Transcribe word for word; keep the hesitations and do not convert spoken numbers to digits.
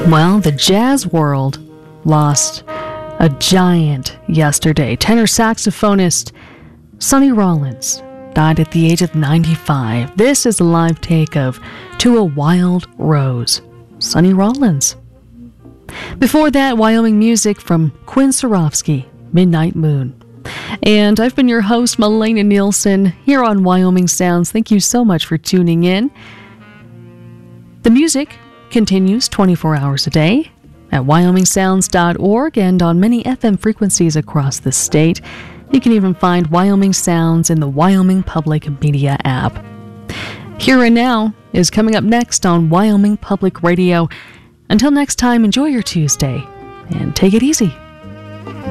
Well, the jazz world lost a giant yesterday. Tenor saxophonist Sonny Rollins died at the age of ninety-five. This is a live take of To a Wild Rose, Sonny Rollins. Before that, Wyoming music from Quinn Surovsky, Midnight Moon. And I've been your host, Melena Nielsen, here on Wyoming Sounds. Thank you so much for tuning in. The music continues twenty-four hours a day at wyoming sounds dot org and on many F M frequencies across the state. You can even find Wyoming Sounds in the Wyoming Public Media app. Here and Now is coming up next on Wyoming Public Radio. Until next time, enjoy your Tuesday and take it easy.